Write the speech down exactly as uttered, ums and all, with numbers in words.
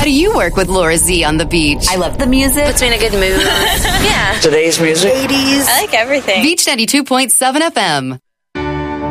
How do you work with Laura Z on the beach? I love the music. Puts me in a good mood. Yeah. Today's music. eighties. I like everything. Beach ninety-two point seven F M.